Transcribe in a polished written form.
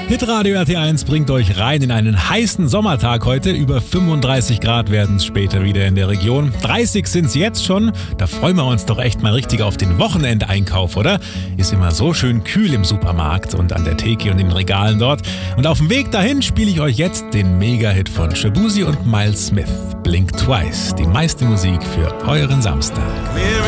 Hitradio RT1 bringt euch rein in einen heißen Sommertag heute. Über 35 Grad werden es später wieder in der Region. 30 sind es jetzt schon. Da freuen wir uns doch echt mal richtig auf den Wochenendeinkauf, oder? Ist immer so schön kühl im Supermarkt und an der Theke und in den Regalen dort. Und auf dem Weg dahin spiele ich euch jetzt den Mega-Hit von Shaboozey und Miles Smith. Blink Twice, die meiste Musik für euren Samstag.